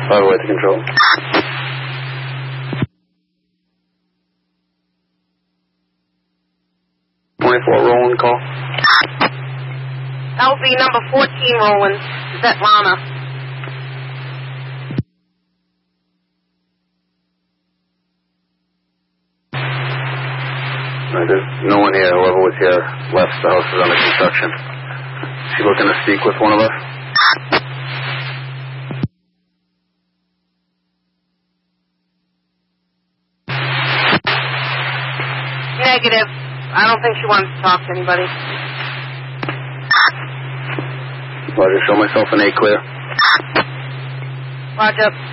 By the way, to control. 24 rolling call. That will be number 14 rolling. Is that Lana? There's no one here. Whoever was here left. The house is under construction. Is she looking to speak with one of us? Negative. I don't think she wants to talk to anybody. Roger, show myself an A clear. Roger.